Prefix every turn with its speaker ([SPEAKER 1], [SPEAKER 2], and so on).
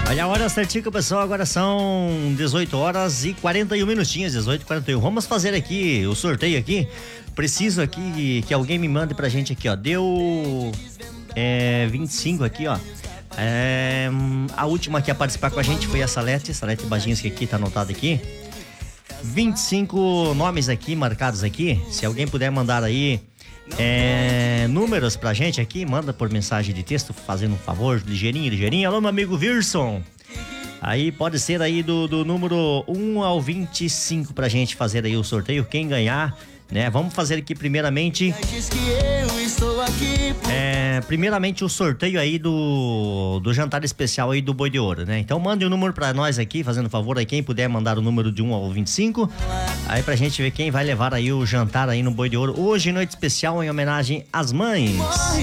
[SPEAKER 1] Olha a hora certinho, pessoal, agora são 18 horas e 41 minutinhos, 18h41. Vamos fazer aqui o sorteio aqui. Preciso aqui que alguém me mande pra gente aqui, ó. Deu 25 aqui, ó. A última que ia participar com a gente foi a Salete Baginski, aqui tá anotado aqui. 25 nomes aqui, marcados aqui. Se alguém puder mandar aí números pra gente aqui, manda por mensagem de texto, fazendo um favor, ligeirinho. Alô, meu amigo Wilson. Aí pode ser aí do número 1 ao 25 pra gente fazer aí o sorteio. Quem ganhar, né? Vamos fazer aqui primeiramente primeiramente o sorteio aí do jantar especial aí do Boi de Ouro, né? Então mande o número pra nós aqui, fazendo favor aí, quem puder mandar o número de 1 ao 25, aí pra gente ver quem vai levar aí o jantar aí no Boi de Ouro, hoje noite especial em homenagem às mães.